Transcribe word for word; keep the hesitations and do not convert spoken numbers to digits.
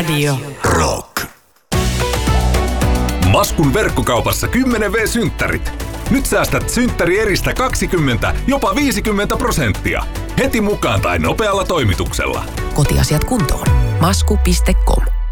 Radio Rock. Maskun verkkokaupassa kymmenen vuoden-synttärit. Nyt säästät synttärieristä kaksikymmentä, jopa viisikymmentä prosenttia. Heti mukaan tai nopealla toimituksella. Kotiasiat kuntoon. Masku piste com